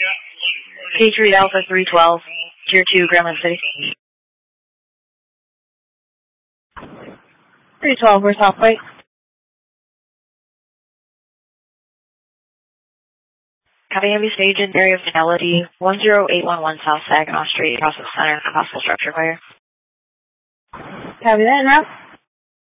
Patriot Alpha 312, Tier 2, Grambling City. 312, we're South White. Copy, heavy stage in area of Fidelity, 10811 South Saginaw Street, across the center, possible structure fire. Copy that, now.